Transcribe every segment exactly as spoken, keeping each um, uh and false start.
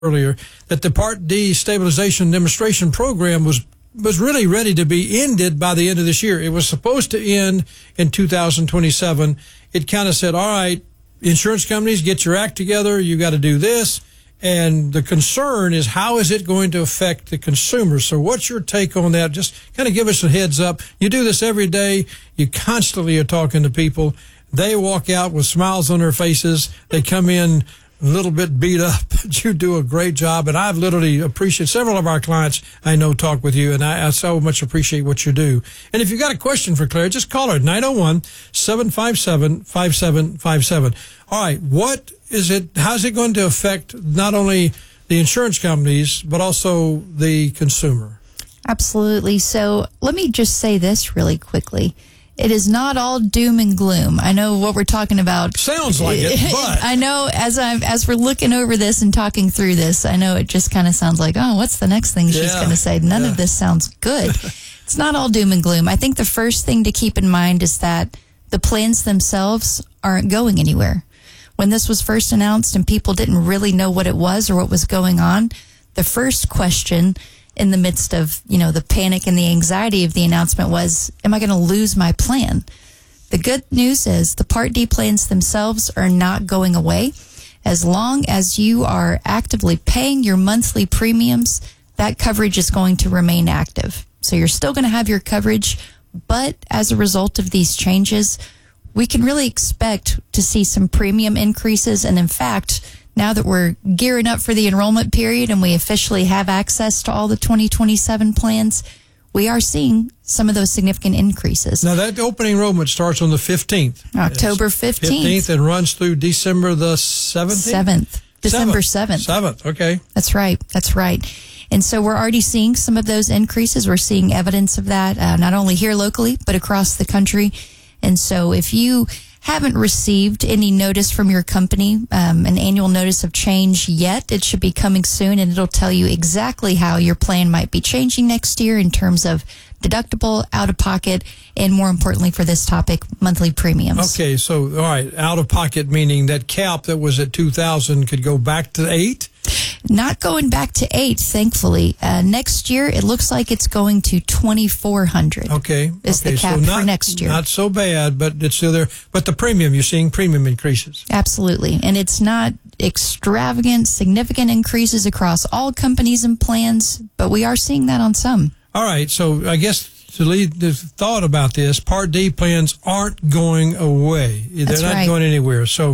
earlier, that the Part D stabilization demonstration program was was really ready to be ended by the end of this year. It was supposed to end in two thousand twenty-seven. It kind of said, all right, insurance companies, get your act together. You got to do this. And the concern is, how is it going to affect the consumer? So what's your take on that? Just kind of give us a heads up. You do this every day. You constantly are talking to people. They walk out with smiles on their faces. They come in a little bit beat up. You do a great job. And I've literally appreciated several of our clients I know talk with you, and I, I so much appreciate what you do. And if you've got a question for Claire, just call her at nine oh one, seven five seven, five seven five seven. All right, what is it, how's it going to affect not only the insurance companies, but also the consumer? Absolutely. So let me just say this really quickly. It is not all doom and gloom. I know what we're talking about. Sounds like it, but I know as I'm as we're looking over this and talking through this, I know it just kind of sounds like, oh, what's the next thing she's yeah, going to say? None yeah. of this sounds good. It's not all doom and gloom. I think the first thing to keep in mind is that the plans themselves aren't going anywhere. When this was first announced and people didn't really know what it was or what was going on, the first question in the midst of, you know, the panic and the anxiety of the announcement was, am I going to lose my plan? The good news is the Part D plans themselves are not going away. As long as you are actively paying your monthly premiums, that coverage is going to remain active. So you're still going to have your coverage, but as a result of these changes, we can really expect to see some premium increases. And in fact, now that we're gearing up for the enrollment period and we officially have access to all the twenty twenty-seven plans, we are seeing some of those significant increases. Now, that opening enrollment starts on the fifteenth. October fifteenth. fifteenth and runs through December the seventeenth? seventh. December seventh. seventh, okay. That's right. That's right. And so we're already seeing some of those increases. We're seeing evidence of that, uh, not only here locally, but across the country. And so if you haven't received any notice from your company, um, an annual notice of change yet, it should be coming soon, and it'll tell you exactly how your plan might be changing next year in terms of deductible, out-of-pocket, and more importantly for this topic, monthly premiums. Okay, so, all right, out-of-pocket meaning that cap that was at two thousand could go back to eight? Not going back to eight, thankfully. Uh, next year, it looks like it's going to twenty-four hundred. Okay. Is okay, the cap so not, for next year. Not so bad, but it's still there. But the premium, you're seeing premium increases. Absolutely. And it's not extravagant, significant increases across all companies and plans, but we are seeing that on some. All right. So I guess to lead the thought about this, Part D plans aren't going away. They're That's not right. going anywhere. So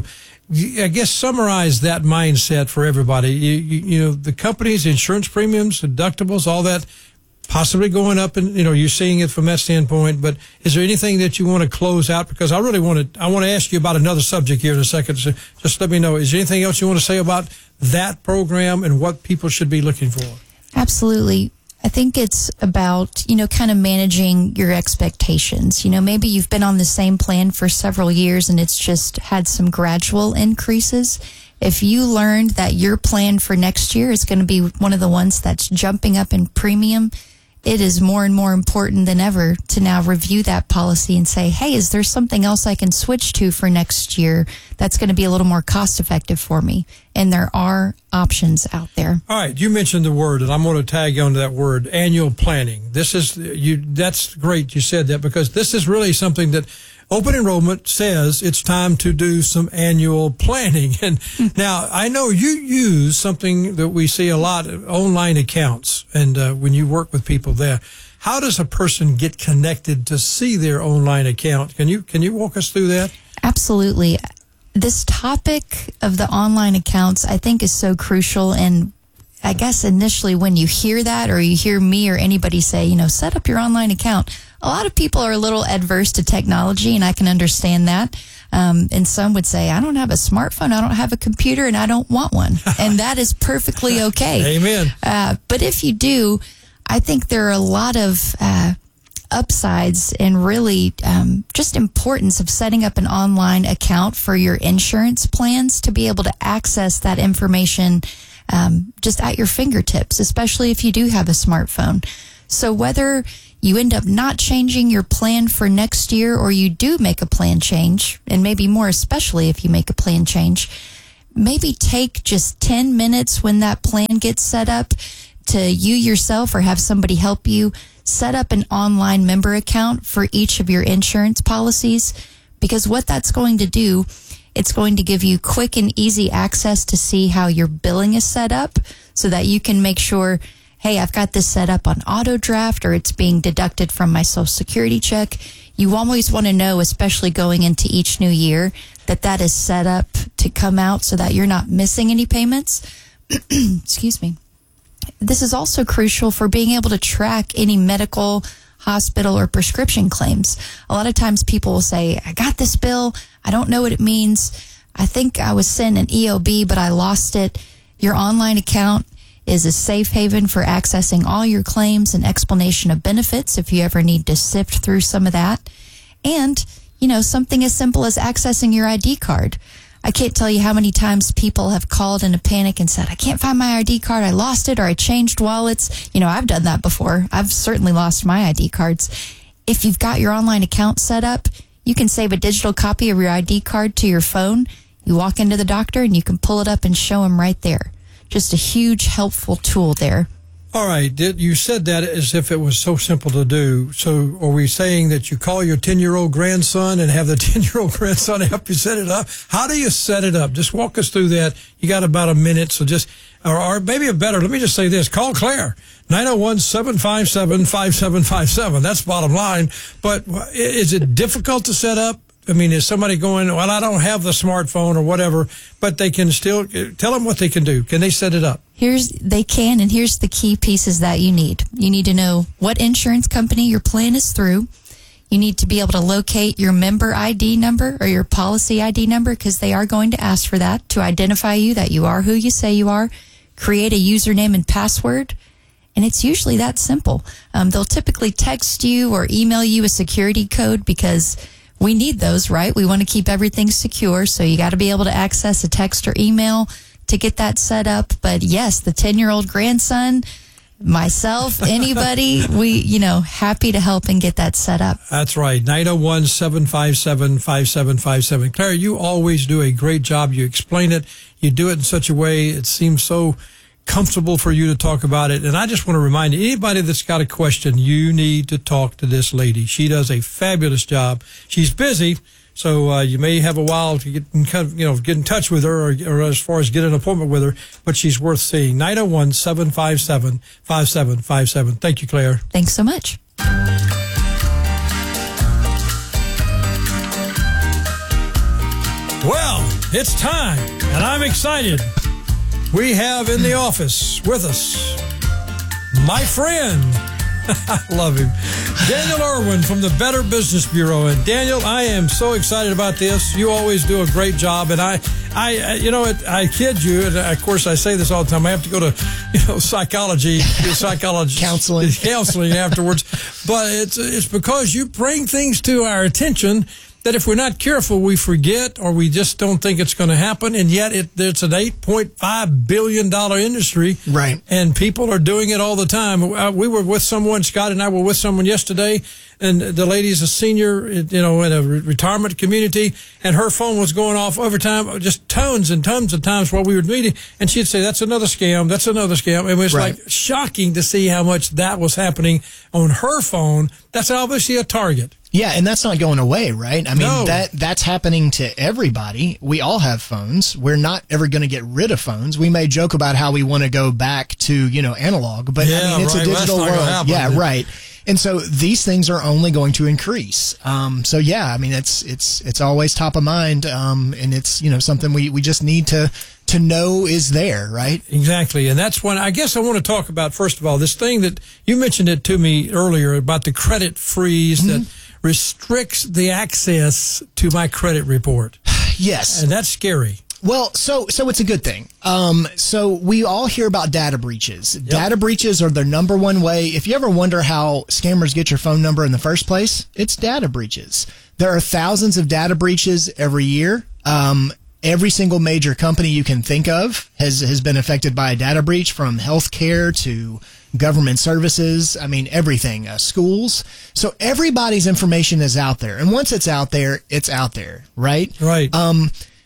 I guess summarize that mindset for everybody. You, you, you know, the companies, insurance premiums, deductibles, all that possibly going up, and you know, you're seeing it from that standpoint. But is there anything that you want to close out? Because I really want to, I want to ask you about another subject here in a second. So just let me know. Is there anything else you want to say about that program and what people should be looking for? Absolutely. I think it's about, you know, kind of managing your expectations. You know, maybe you've been on the same plan for several years and it's just had some gradual increases. If you learned that your plan for next year is going to be one of the ones that's jumping up in premium, it is more and more important than ever to now review that policy and say, hey, is there something else I can switch to for next year that's going to be a little more cost effective for me? And there are options out there. All right. You mentioned the word, and I'm going to tag on to that word, annual planning. This is, you. That's great you said that, because this is really something that open enrollment says it's time to do some annual planning. And now I know you use something that we see a lot, online accounts, and uh, when you work with people there, how does a person get connected to see their online account? Can you, can you walk us through that? Absolutely. This topic of the online accounts, I think, is so crucial. And I guess initially when you hear that, or you hear me or anybody say, you know, set up your online account, a lot of people are a little adverse to technology, and I can understand that. Um, and some would say, I don't have a smartphone, I don't have a computer, and I don't want one. And that is perfectly okay. Amen. Uh, but if you do, I think there are a lot of uh, upsides and really um, just importance of setting up an online account for your insurance plans to be able to access that information um, just at your fingertips, especially if you do have a smartphone. So whether you end up not changing your plan for next year or you do make a plan change, and maybe more especially if you make a plan change, maybe take just ten minutes when that plan gets set up to you yourself or have somebody help you set up an online member account for each of your insurance policies. Because what that's going to do, it's going to give you quick and easy access to see how your billing is set up so that you can make sure, hey, I've got this set up on auto draft or it's being deducted from my Social Security check. You always want to know, especially going into each new year, that that is set up to come out so that you're not missing any payments. Excuse me. This is also crucial for being able to track any medical, hospital, or prescription claims. A lot of times people will say, I got this bill. I don't know what it means. I think I was sent an E O B, but I lost it. Your online account is a safe haven for accessing all your claims and explanation of benefits if you ever need to sift through some of that. And, you know, something as simple as accessing your I D card. I can't tell you how many times people have called in a panic and said, I can't find my I D card. I lost it or I changed wallets. You know, I've done that before. I've certainly lost my I D cards. If you've got your online account set up, you can save a digital copy of your I D card to your phone. You walk into the doctor and you can pull it up and show them right there. Just a huge helpful tool there. All right. You said that as if it was so simple to do. So are we saying that you call your ten-year-old grandson and have the ten-year-old grandson help you set it up? How do you set it up? Just walk us through that. You got about a minute. So just, or, or maybe a better, let me just say this. Call Claire, nine oh one, seven five seven, five seven five seven. That's bottom line. But is it difficult to set up? I mean, is somebody going, well, I don't have the smartphone or whatever, but they can still, tell them what they can do. Can they set it up? Here's, they can, and here's the key pieces that you need. You need to know what insurance company your plan is through. You need to be able to locate your member I D number or your policy I D number, because they are going to ask for that to identify you, that you are who you say you are. Create a username and password. And it's usually that simple. Um, they'll typically text you or email you a security code because we need those, right? We want to keep everything secure. So you got to be able to access a text or email to get that set up. But yes, the ten-year-old grandson, myself, anybody, we, you know, happy to help and get that set up. That's right. nine oh one, seven five seven, five seven five seven. Claire, you always do a great job. You explain it. You do it in such a way it seems so comfortable for you to talk about it. And I just want to remind you, anybody that's got a question, you need to talk to this lady. She does a fabulous job. She's busy, so uh, you may have a while to get in, you know, get in touch with her, or, or as far as get an appointment with her, but she's worth seeing. nine oh one, seven five seven, five seven five seven. Thank you, Claire. Thanks so much. Well, it's time, and I'm excited. We have in the office with us my friend, I love him, Daniel Irwin from the Better Business Bureau. And Daniel, I am so excited about this. You always do a great job. And I, I, you know, it, I kid you. And of course, I say this all the time. I have to go to, you know, psychology, psychology, counseling, counseling afterwards. But it's it's because you bring things to our attention that if we're not careful, we forget, or we just don't think it's going to happen. And yet it, it's an eight point five billion dollars industry. Right. And people are doing it all the time. We were with someone, Scott and I were with someone yesterday, and the lady's a senior, you know, in a retirement community, and her phone was going off over time, just tons and tons of times while we were meeting. And she'd say, that's another scam. That's another scam. It was right. like shocking to see how much that was happening on her phone. That's obviously a target. Yeah, and that's not going away, right? I mean, No. that that's happening to everybody. We all have phones. We're not ever going to get rid of phones. We may joke about how we want to go back to, you know, analog, but Yeah, I mean, it's right. a Well, that's digital not gonna world. happen. Yeah, right. And so these things are only going to increase. Um, so yeah, I mean, it's it's it's always top of mind, um, and it's, you know, something we, we just need to to know is there, right? Exactly. And that's when I guess I want to talk about, first of all, this thing that you mentioned it to me earlier about the credit freeze mm-hmm. that restricts the access to my credit report. Yes. And that's scary. Well, so so it's a good thing. Um, so we all hear about data breaches. Yep. Data breaches are the number one way. If you ever wonder how scammers get your phone number in the first place, it's data breaches. There are thousands of data breaches every year. Um, every single major company you can think of has has been affected by a data breach, from healthcare to government services. I mean, everything, uh, schools. So everybody's information is out there. And once it's out there, it's out there, right? Right. Um,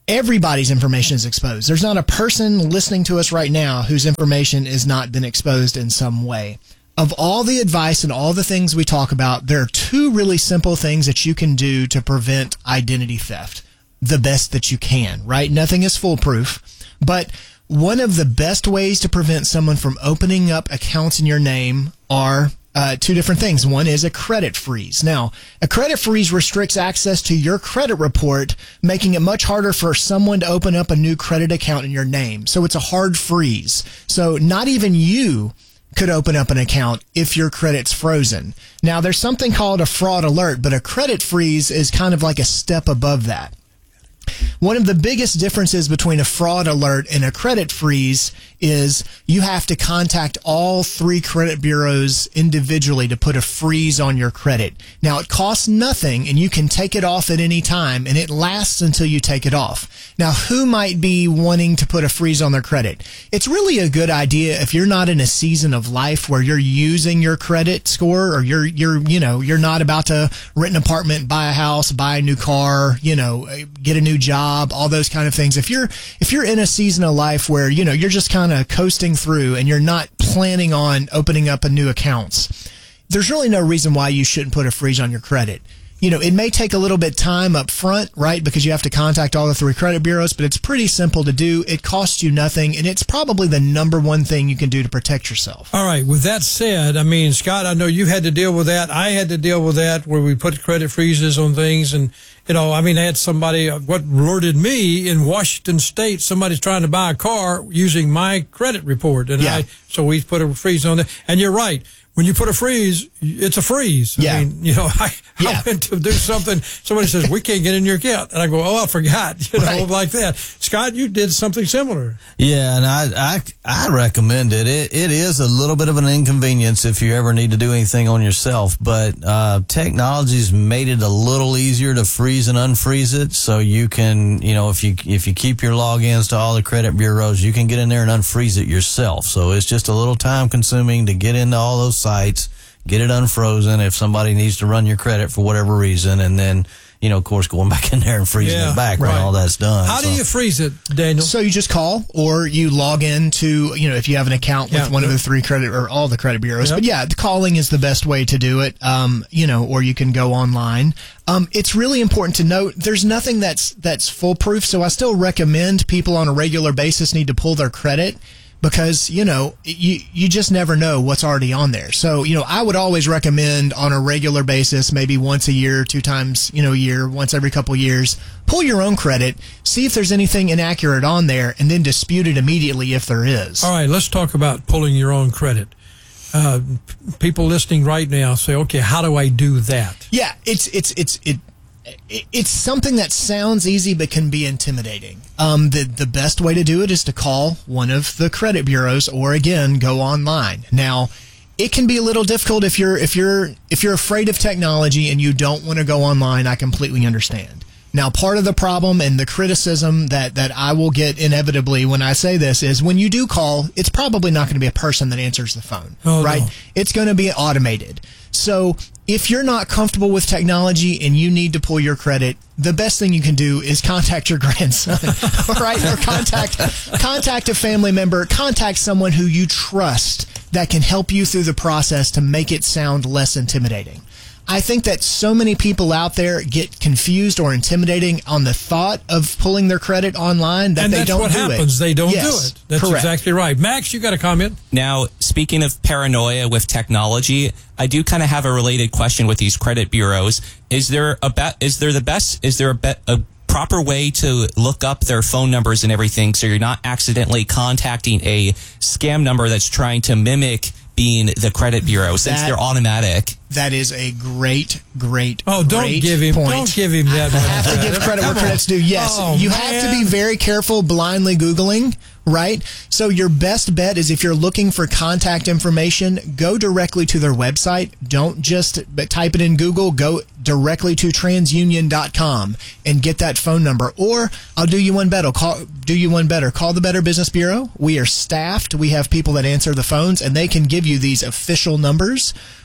everybody's information is exposed. There's not a person listening to us right now whose information has not been exposed in some way. Of all the advice and all the things we talk about, there are two really simple things that you can do to prevent identity theft. The best that you can, right? Nothing is foolproof, but one of the best ways to prevent someone from opening up accounts in your name are Uh, two different things. One is a credit freeze. Now, a credit freeze restricts access to your credit report, making it much harder for someone to open up a new credit account in your name. So it's a hard freeze. So not even you could open up an account if your credit's frozen. Now, there's something called a fraud alert, but a credit freeze is kind of like a step above that. One of the biggest differences between a fraud alert and a credit freeze is you have to contact all three credit bureaus individually to put a freeze on your credit. Now, it costs nothing, and you can take it off at any time, and it lasts until you take it off. Now, who might be wanting to put a freeze on their credit? It's really a good idea if you're not in a season of life where you're using your credit score, or you're, you're, you know, you're not about to rent an apartment, buy a house, buy a new car, you know, get a new job, all those kind of things. If you're, if you're in a season of life where, you know, you're just kind of coasting through and you're not planning on opening up a new accounts, there's really no reason why you shouldn't put a freeze on your credit. You know, it may take a little bit of time up front, right, because you have to contact all the three credit bureaus, but it's pretty simple to do. It costs you nothing, and it's probably the number one thing you can do to protect yourself. All right. With that said, I mean, Scott, I know you had to deal with that. I had to deal with that where we put credit freezes on things. And, you know, I mean, I had somebody, what alerted me in Washington State, somebody's trying to buy a car using my credit report. And yeah. I, so we put a freeze on it. And you're right. When you put a freeze, it's a freeze. Yeah. I mean, you know, I, yeah. I went to do something. Somebody says, we can't get in your account. And I go, oh, I forgot, you know, right. like that. Scott, you did something similar. Yeah, and I, I, I recommend it. it. It is a little bit of an inconvenience if you ever need to do anything on yourself, but uh, technology's made it a little easier to freeze and unfreeze it. So you can, you know, if you, if you keep your logins to all the credit bureaus, you can get in there and unfreeze it yourself. So it's just a little time consuming to get into all those sites, get it unfrozen if somebody needs to run your credit for whatever reason, and then, you know, of course, going back in there and freezing yeah, it back right. when all that's done. How so. do you freeze it, Daniel? So you just call, or you log in to, you know, if you have an account with yeah, one yeah. of the three credit or all the credit bureaus. Yep. But yeah, the calling is the best way to do it. Um, you know, or you can go online. Um, it's really important to note there's nothing that's that's foolproof. So I still recommend people on a regular basis need to pull their credit, because, you know, you, you just never know what's already on there. So, you know, I would always recommend on a regular basis, maybe once a year, two times, you know, a year, once every couple of years, pull your own credit, see if there's anything inaccurate on there, and then dispute it immediately if there is. All right, let's talk about pulling your own credit. Uh, people listening right now say, okay, how do I do that? Yeah, it's, it's, it's, it, it's something that sounds easy but can be intimidating. Um, the the best way to do it is to call one of the credit bureaus, or again, go online. Now, it can be a little difficult if you're if you're if you're afraid of technology and you don't want to go online. I completely understand. Now, part of the problem and the criticism that, that I will get inevitably when I say this is when you do call, it's probably not going to be a person that answers the phone, oh, right? No. It's going to be automated. So if you're not comfortable with technology and you need to pull your credit, the best thing you can do is contact your grandson, right? Or contact contact a family member, contact someone who you trust that can help you through the process to make it sound less intimidating. I think that so many people out there get confused or intimidating on the thought of pulling their credit online that and they that's don't what do happens. it. They don't yes, do it. That's correct. exactly right. Max, you got a comment? Now, speaking of paranoia with technology, I do kind of have a related question with these credit bureaus. Is there a be- is there the best is there a, be- a proper way to look up their phone numbers and everything so you're not accidentally contacting a scam number that's trying to mimic being the credit bureau, since That- they're automatic? That is a great, great, Oh, don't great give him, point. don't give him that. I have to give credit where credit's due. Yes, Oh, you man. have to be very careful blindly Googling, right? So your best bet is if you're looking for contact information, go directly to their website. Don't just type it in Google. Go directly to transunion dot com and get that phone number. Or I'll do you one better. Call, do you one better. Call the Better Business Bureau. We are staffed. We have people that answer the phones, and they can give you these official numbers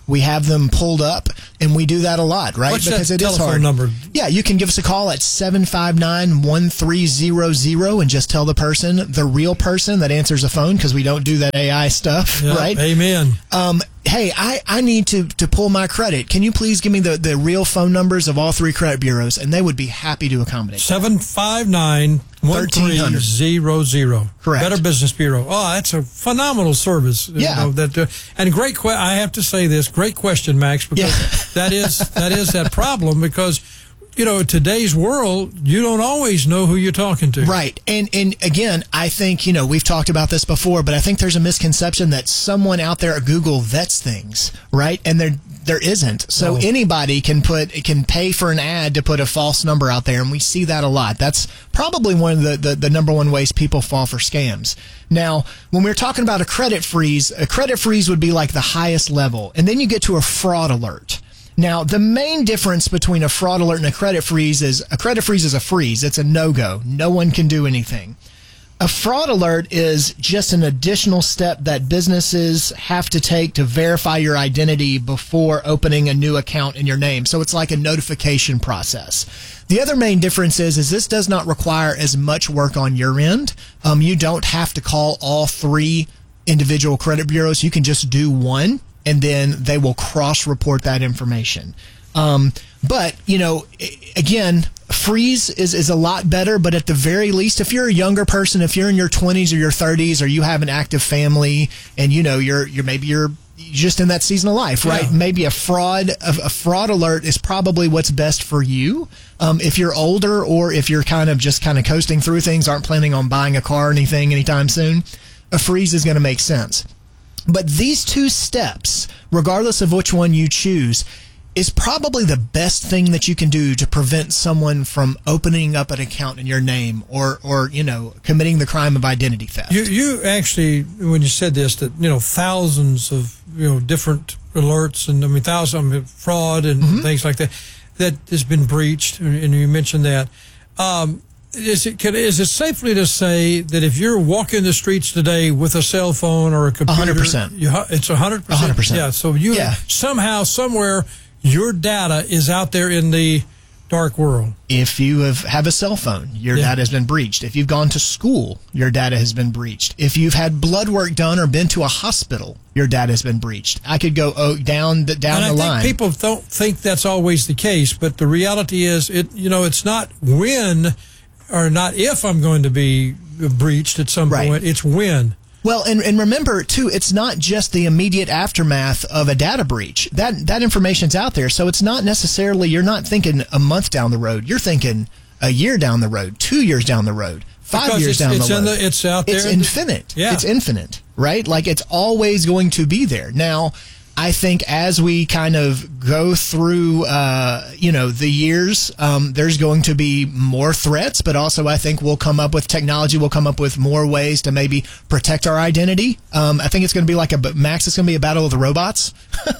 We have them pulled up, and we do that a lot, right? What's because that it is telephone hard. number? Yeah, you can give us a call at seven five nine, one three zero zero and just tell the person, the real person that answers the phone, because we don't do that A I stuff, Yeah, right? Amen. Um, hey, I, I need to, to pull my credit. Can you please give me the, the real phone numbers of all three credit bureaus? And they would be happy to accommodate. seven five nine, one three zero zero. Correct. Better Business Bureau. Oh, that's a phenomenal service. you Yeah. know, that, uh, and great, que- I have to say this, great question, Max, because Yeah. that is that is that problem because, you know, today's world, you don't always know who you're talking to. Right. And and again, I think, you know, we've talked about this before, but I think there's a misconception that someone out there at Google vets things, right? And there there isn't. So No. anybody can put can pay for an ad to put a false number out there, and we see that a lot. That's probably one of the, the, the number one ways people fall for scams. Now, when we're talking about a credit freeze, a credit freeze would be like the highest level, and then you get to a fraud alert. Now, the main difference between a fraud alert and a credit freeze is a credit freeze is a freeze. It's a no-go. No one can do anything. A fraud alert is just an additional step that businesses have to take to verify your identity before opening a new account in your name. So it's like a notification process. The other main difference is, is this does not require as much work on your end. Um, you don't have to call all three individual credit bureaus. You can just do one, and then they will cross-report that information. Um, but, you know, again, freeze is, is a lot better, but at the very least, if you're a younger person, if you're in your twenties or your thirties, or you have an active family, and, you know, you're, you're maybe you're just in that season of life, right? Yeah. Maybe a fraud, a, a fraud alert is probably what's best for you. Um, if you're older, or if you're kind of just kind of coasting through things, aren't planning on buying a car or anything anytime soon, a freeze is going to make sense. But these two steps, regardless of which one you choose, is probably the best thing that you can do to prevent someone from opening up an account in your name, or, or you know, committing the crime of identity theft. You, you actually, when you said this, that, you know, thousands of, you know, different alerts and, I mean, thousands of fraud and Mm-hmm. things like that, that has been breached, and you mentioned that. Um, is it, can, is it safely to say that if you're walking the streets today with a cell phone or a computer, one hundred percent. You, it's one hundred percent? one hundred percent. Yeah, so you Yeah. somehow, somewhere, your data is out there in the dark world. If you have, have a cell phone, your Yeah. data has been breached. If you've gone to school, your data has been breached. If you've had blood work done or been to a hospital, your data has been breached. I could go oh, down the, down and the I think line. people don't think that's always the case, but the reality is, it you know, it's not when or not if I'm going to be breached at some Right. point. It's when. Well, and, and remember, too, it's not just the immediate aftermath of a data breach. That that information's out there, so it's not necessarily, you're not thinking a month down the road. You're thinking a year down the road, two years down the road, five Because years it's, down it's the in road. the, it's out there. It's in the- infinite. Yeah. It's infinite, right? Like, it's always going to be there. Now, I think as we kind of go through, uh, you know, the years, um, there's going to be more threats, but also I think we'll come up with technology. We'll come up with more ways to maybe protect our identity. Um, I think it's going to be like a, Max, it's going to be a battle of the robots,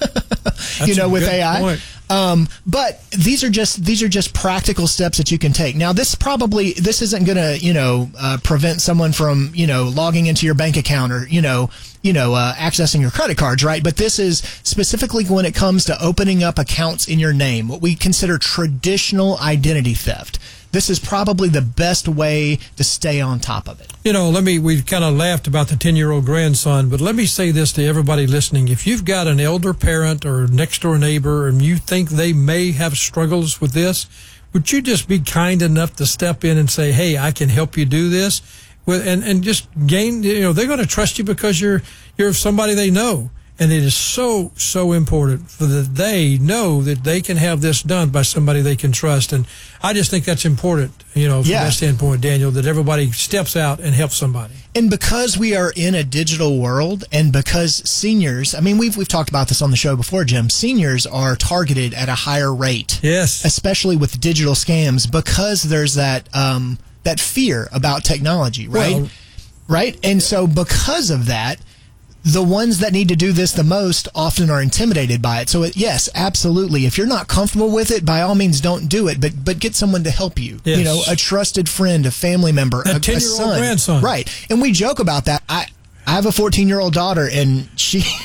you know, a with good A I. point. Um, but these are just these are just practical steps that you can take. Now, this probably this isn't going to you know uh, prevent someone from you know logging into your bank account or you know you know uh, accessing your credit cards, right? But this is specifically when it comes to opening up accounts in your name, what we consider traditional identity theft. This is probably the best way to stay on top of it. You know, let me, we've kind of laughed about the ten-year-old grandson, but let me say this to everybody listening. If you've got an elder parent or next-door neighbor and you think they may have struggles with this, would you just be kind enough to step in and say, hey, I can help you do this? With, and, and just gain, you know, they're going to trust you because you're, you're somebody they know. And it is so, so important for that they know that they can have this done by somebody they can trust. And I just think that's important, you know, from Yeah. that standpoint, Daniel, that everybody steps out and helps somebody. And because we are in a digital world, and because seniors, I mean, we've we've talked about this on the show before, Jim. Seniors are targeted at a higher rate, Yes. especially with digital scams, because there's that um, that fear about technology, right? Well- right, and so because of that, the ones that need to do this the most often are intimidated by it. So, it, yes, absolutely. If you're not comfortable with it, by all means, don't do it. But but get someone to help you. Yes. You know, a trusted friend, a family member, A a, ten-year-old a son. grandson. Right. And we joke about that. I I have a fourteen-year-old daughter, and she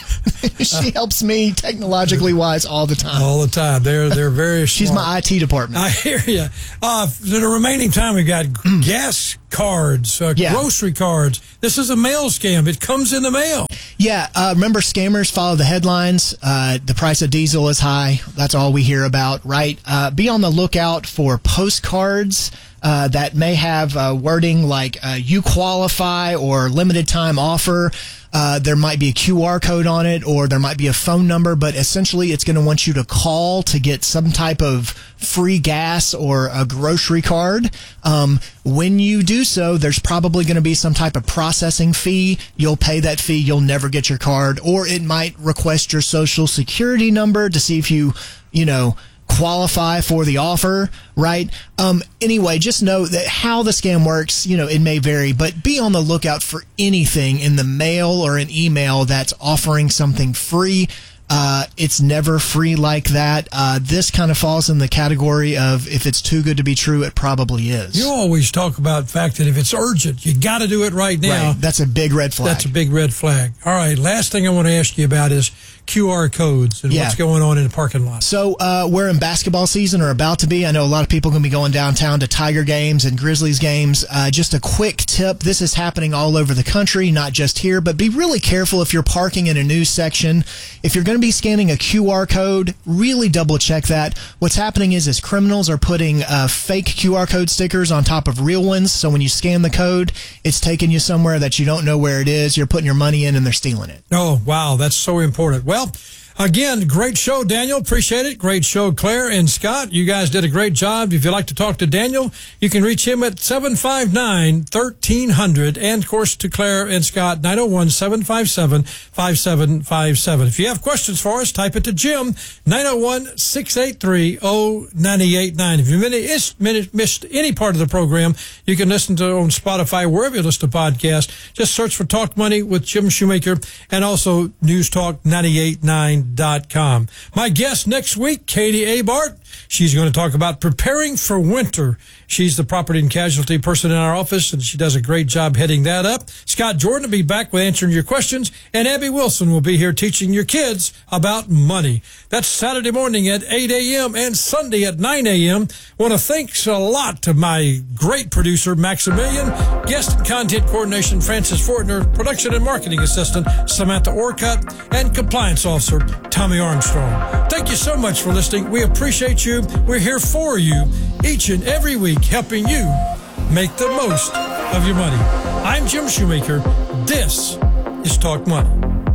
She helps me technologically wise all the time. All the time. They're they're very She's smart. my I T department. I hear you. Uh, for the remaining time, we got gas cards, uh, Yeah. grocery cards. This is a mail scam. It comes in the mail. Yeah, uh, remember scammers follow the headlines. Uh, the price of diesel is high. That's all we hear about, right? Uh, be on the lookout for postcards uh, that may have uh, wording like uh, you qualify or limited time offer. Uh, there might be a Q R code on it, or there might be a phone number, but essentially it's going to want you to call to get some type of free gas or a grocery card. Um, when you do so, there's probably going to be some type of processing fee. You'll pay that fee. You'll never get your card, or it might request your social security number to see if you, you know, qualify for the offer, right? Um, anyway, just know that how the scam works, you know, it may vary, but be on the lookout for anything in the mail or an email that's offering something free. Uh, it's never free like that. Uh, this kind of falls in the category of if it's too good to be true, it probably is. You always talk about the fact that if it's urgent, you got to do it right now. Right. That's a big red flag. That's a big red flag. All right. Last thing I want to ask you about is Q R codes and Yeah. what's going on in the parking lot. So uh, we're in basketball season, or about to be. I know a lot of people are going to be going downtown to Tiger games and Grizzlies games. Uh, just a quick tip. This is happening all over the country, not just here, but be really careful if you're parking in a news section. If you're going to be scanning a Q R code, really double check that. What's happening is, is criminals are putting uh, fake Q R code stickers on top of real ones. So when you scan the code, it's taking you somewhere that you don't know where it is. You're putting your money in and they're stealing it. Oh, wow. That's so important. Well, again, great show, Daniel. Appreciate it. Great show, Claire and Scott. You guys did a great job. If you'd like to talk to Daniel, you can reach him at seven five nine, one three zero zero. And, of course, to Claire and Scott, nine oh one, seven five seven, five seven five seven. If you have questions for us, type it to Jim, nine oh one, six eight three, oh nine eight nine. If you missed any part of the program, you can listen to it on Spotify, wherever you listen to podcasts. Just search for Talk Money with Jim Shoemaker, and also News Talk ninety-eight point nine dot com. My guest next week, Katie Abart. She's going to talk about preparing for winter. She's the property and casualty person in our office, and she does a great job heading that up. Scott Jordan will be back with answering your questions, and Abby Wilson will be here teaching your kids about money. That's Saturday morning at eight a.m. and Sunday at nine a.m. Want to thank a lot to my great producer, Maximilian, guest and content coordination, Francis Fortner, production and marketing assistant, Samantha Orcutt, and compliance officer, Tommy Armstrong. Thank you so much for listening. We appreciate you. We're here for you each and every week, helping you make the most of your money. I'm Jim Shoemaker. This is Talk Money.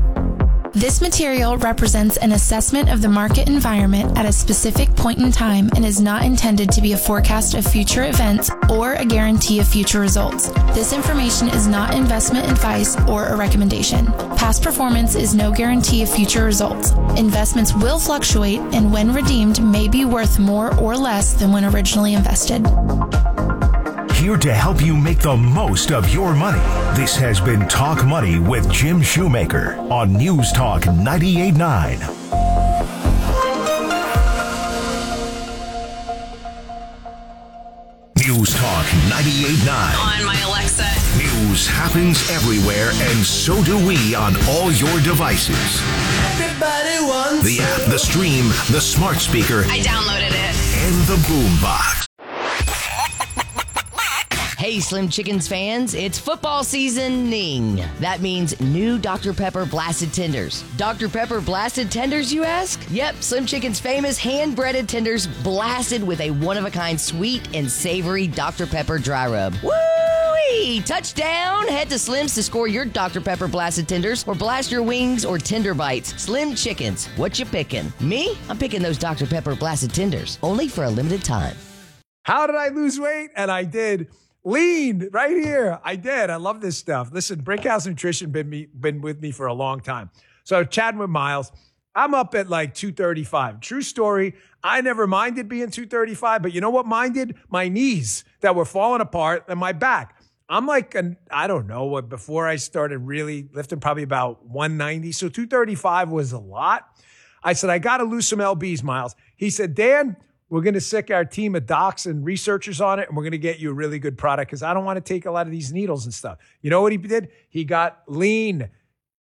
This material represents an assessment of the market environment at a specific point in time and is not intended to be a forecast of future events or a guarantee of future results. This information is not investment advice or a recommendation. Past performance is no guarantee of future results. Investments will fluctuate and when redeemed may be worth more or less than when originally invested. Here to help you make the most of your money. This has been Talk Money with Jim Shoemaker on News Talk ninety-eight point nine. News Talk ninety-eight point nine. On my Alexa. News happens everywhere, and so do we on all your devices. Everybody wants The app, the stream, the smart speaker, I downloaded it. and the boombox. Hey, Slim Chickens fans, it's football seasoning. That means new Doctor Pepper Blasted Tenders. Doctor Pepper Blasted Tenders, you ask? Yep, Slim Chicken's famous hand-breaded tenders blasted with a one-of-a-kind sweet and savory Doctor Pepper dry rub. Woo-wee! Touchdown! Head to Slim's to score your Doctor Pepper Blasted Tenders or blast your wings or tender bites. Slim Chickens, what you picking? Me? I'm picking those Doctor Pepper Blasted Tenders, only for a limited time. How did I lose weight? And I did. Lean right here. I did. I love this stuff. Listen, Brinkhouse Nutrition been me been with me for a long time. So chatting with Miles, I'm up at like two thirty-five. True story. I never minded being two thirty-five, but you know what minded? My knees that were falling apart and my back. I'm like, an, I don't know what, before I started really lifting, probably about one ninety. So two thirty-five was a lot. I said, I got to lose some L Bs, Miles. He said, Dan, we're going to sick our team of docs and researchers on it, and we're going to get you a really good product because I don't want to take a lot of these needles and stuff. You know what he did? He got lean.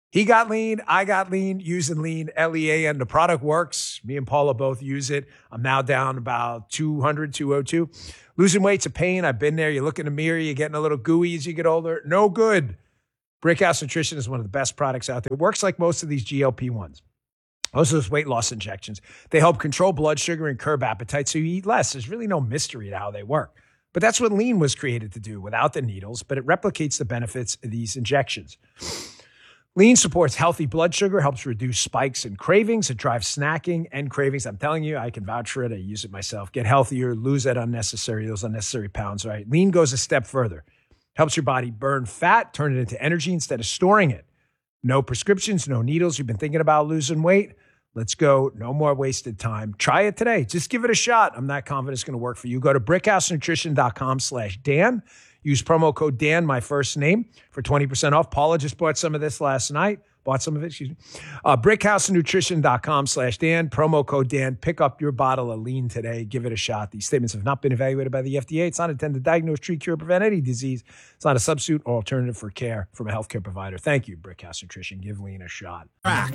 He got lean. I got lean using lean, L E A N. The product works. Me and Paula both use it. I'm now down about two hundred, two oh two. Losing weight's a pain. I've been there. You look in the mirror, you're getting a little gooey as you get older. No good. Brickhouse Nutrition is one of the best products out there. It works like most of these G L P ones. Most of those weight loss injections. They help control blood sugar and curb appetite so you eat less. There's really no mystery to how they work. But that's what lean was created to do without the needles, but it replicates the benefits of these injections. Lean supports healthy blood sugar, helps reduce spikes and cravings. It drives snacking and cravings. I'm telling you, I can vouch for it. I use it myself. Get healthier, lose that unnecessary, those unnecessary pounds, right? Lean goes a step further. Helps your body burn fat, turn it into energy instead of storing it. No prescriptions, no needles. You've been thinking about losing weight? Let's go. No more wasted time. Try it today. Just give it a shot. I'm not confident it's going to work for you. Go to brickhousenutrition.com slash Dan. Use promo code Dan, my first name, for twenty percent off. Paula just bought some of this last night. Bought some of it, excuse me. Uh, brickhousenutrition.com slash Dan. Promo code Dan. Pick up your bottle of lean today. Give it a shot. These statements have not been evaluated by the F D A. It's not intended to diagnose, treat, cure, or prevent any disease. It's not a substitute or alternative for care from a healthcare provider. Thank you, Brickhouse Nutrition. Give lean a shot. Back.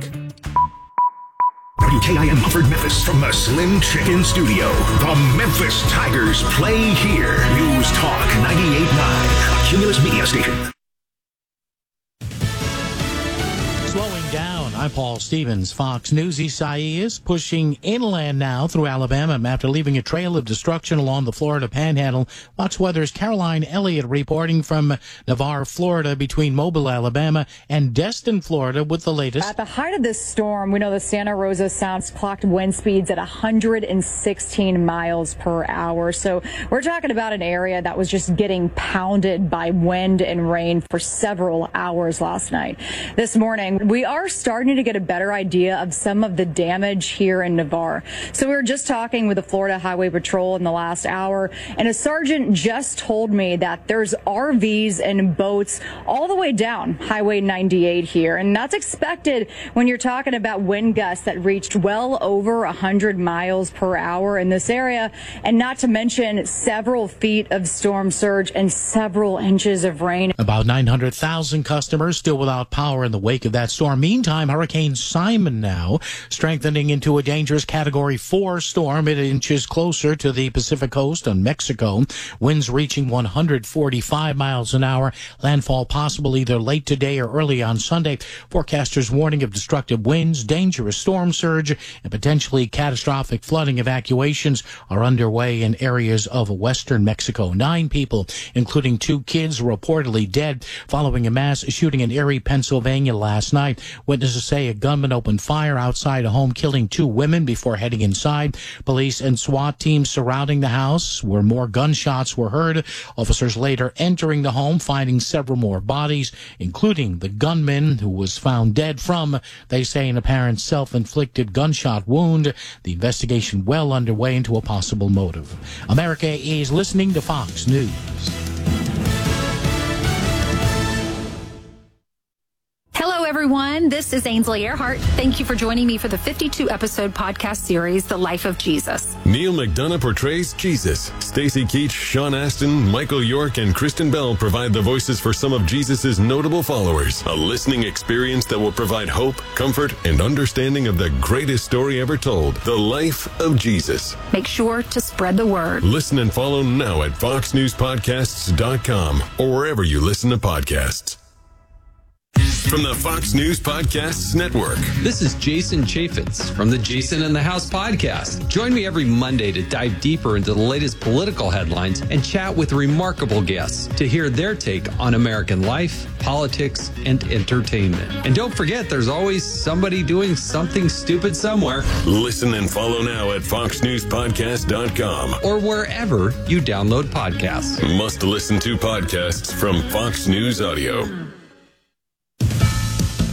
W K I M Mumford, Memphis, from the Slim Chicken Studio. The Memphis Tigers play here. News Talk ninety-eight point nine, a Cumulus Media station. Slowing down. I'm Paul Stevens. Fox News. Isaias pushing inland now through Alabama after leaving a trail of destruction along the Florida Panhandle. Fox Weather's Caroline Elliott reporting from Navarre, Florida, between Mobile, Alabama, and Destin, Florida, with the latest. At the height of this storm, we know the Santa Rosa Sound clocked wind speeds at one hundred sixteen miles per hour. So we're talking about an area that was just getting pounded by wind and rain for several hours last night. This morning, we are starting to get a better idea of some of the damage here in Navarre. So we were just talking with the Florida Highway Patrol in the last hour, and a sergeant just told me that there's R Vs and boats all the way down Highway ninety-eight here. And that's expected when you're talking about wind gusts that reached well over one hundred miles per hour in this area, and not to mention several feet of storm surge and several inches of rain. About nine hundred thousand customers still without power in the wake of that storm. Meantime, Hurricane Simon now strengthening into a dangerous Category four storm. It inches closer to the Pacific coast on Mexico. Winds reaching one hundred forty-five miles an hour. Landfall possible either late today or early on Sunday. Forecasters warning of destructive winds, dangerous storm surge, and potentially catastrophic flooding. Evacuations are underway in areas of western Mexico. Nine people, including two kids, reportedly dead following a mass shooting in Erie, Pennsylvania last night. Witnesses say a gunman opened fire outside a home, killing two women before heading inside. Police and SWAT teams surrounding the house, where more gunshots were heard. Officers later entering the home, finding several more bodies, including the gunman who was found dead from, they say, an apparent self-inflicted gunshot wound. The investigation well underway into a possible motive. America is listening to Fox News. Hello, everyone. This is Ainsley Earhart. Thank you for joining me for the fifty-two episode podcast series, The Life of Jesus. Neil McDonough portrays Jesus. Stacey Keach, Sean Astin, Michael York, and Kristen Bell provide the voices for some of Jesus' notable followers. A listening experience that will provide hope, comfort, and understanding of the greatest story ever told, The Life of Jesus. Make sure to spread the word. Listen and follow now at fox news podcasts dot com or wherever you listen to podcasts. From the Fox News Podcasts Network. This is Jason Chaffetz from the Jason in the House podcast. Join me every Monday to dive deeper into the latest political headlines and chat with remarkable guests to hear their take on American life, politics, and entertainment. And don't forget, there's always somebody doing something stupid somewhere. Listen and follow now at fox news podcast dot com or wherever you download podcasts. Must listen to podcasts from Fox News Audio.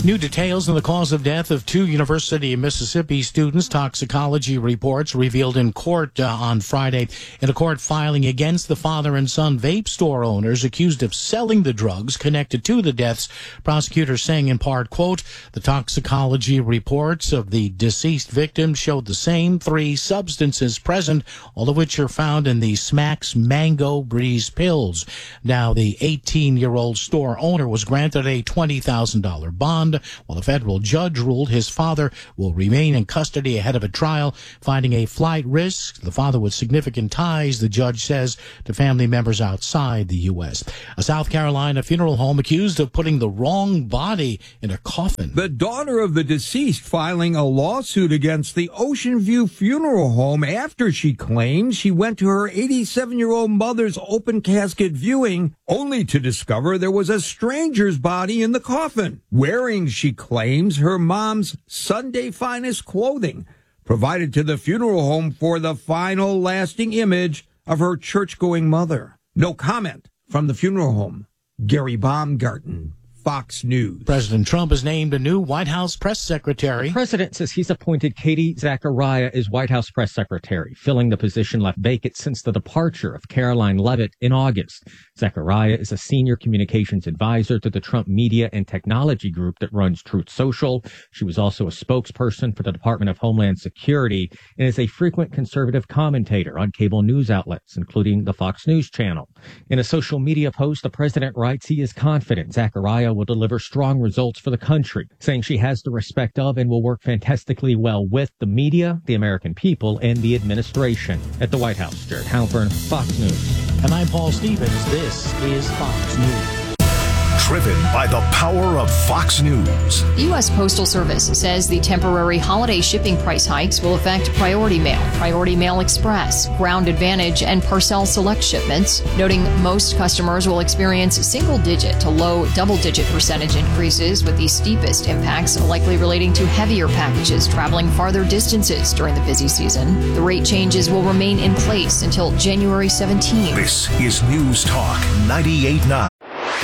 New details on the cause of death of two University of Mississippi students. Toxicology reports revealed in court uh, on Friday in a court filing against the father and son vape store owners accused of selling the drugs connected to the deaths. Prosecutors saying in part, quote, the toxicology reports of the deceased victims showed the same three substances present, all of which are found in the Smacks Mango Breeze pills. Now, the eighteen-year-old store owner was granted a twenty thousand dollars bond, while a federal judge ruled his father will remain in custody ahead of a trial, finding a flight risk. The father with significant ties, the judge says, to family members outside the U S. A South Carolina funeral home accused of putting the wrong body in a coffin. The daughter of the deceased filing a lawsuit against the Ocean View Funeral Home after she claims she went to her eighty-seven-year-old mother's open casket viewing only to discover there was a stranger's body in the coffin, wearing, she claims, her mom's Sunday finest clothing, provided to the funeral home for the final lasting image of her church-going mother. No comment from the funeral home. Gary Baumgarten, Fox News. President Trump has named a new White House press secretary. The president says he's appointed Katie Zachariah as White House press secretary, filling the position left vacant since the departure of Caroline Leavitt in August. Zachariah is a senior communications advisor to the Trump Media and Technology Group that runs Truth Social. She was also a spokesperson for the Department of Homeland Security and is a frequent conservative commentator on cable news outlets, including the Fox News channel. In a social media post, the president writes he is confident Zachariah will deliver strong results for the country, saying she has the respect of and will work fantastically well with the media, the American people, and the administration. At the White House, Jared Halpern, Fox News. And I'm Paul Stevens. This is Fox News. Driven by the power of Fox News. The U S Postal Service says the temporary holiday shipping price hikes will affect Priority Mail, Priority Mail Express, Ground Advantage, and Parcel Select shipments, noting most customers will experience single-digit to low double-digit percentage increases, with the steepest impacts likely relating to heavier packages traveling farther distances during the busy season. The rate changes will remain in place until January seventeenth. This is News Talk ninety-eight point nine.